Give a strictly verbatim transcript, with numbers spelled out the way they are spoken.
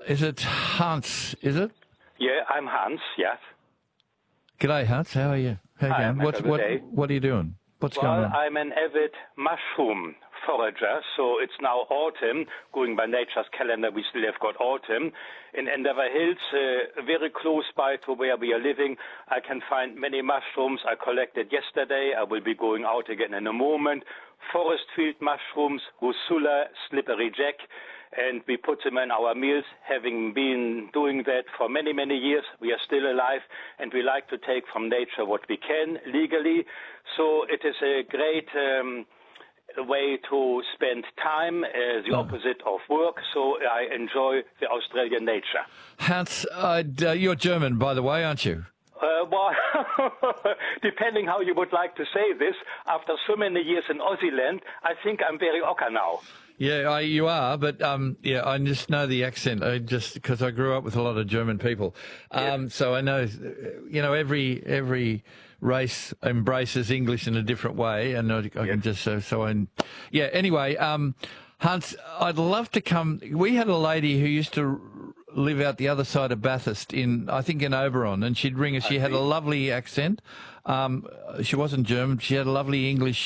is it Hans, is it? Yeah, I'm Hans, yes. G'day, Hans. How are you? How Hi, you going? What, good what, day. what are you doing? What's Well, going on? I'm an avid mushroom forager, so it's now autumn. Going by nature's calendar, we still have got autumn. In Endeavour Hills, uh, very close by to where we are living, I can find many mushrooms I collected yesterday. I will be going out again in a moment. Forest field mushrooms, Russula, slippery jack, and we put them in our meals. Having been doing that for many, many years, we are still alive, and we like to take from nature what we can legally. So it is a great um, way to spend time, uh, the Oh. opposite of work. So I enjoy the Australian nature. Hans, uh, d- uh, you're German, by the way, aren't you? Uh, well, depending how you would like to say this, after so many years in Aussie land, I think I'm very ocker now. Yeah, I, you are, but um, yeah, I just know the accent. I just because I grew up with a lot of German people, um, Yes. so I know, you know, every every race embraces English in a different way, and I, I can Yes. just so so I, yeah. Anyway, um, Hans, I'd love to come. We had a lady who used to live out the other side of Bathurst in, I think, in Oberon, and she'd ring us. She had a lovely accent. Um, she wasn't German. She had a lovely English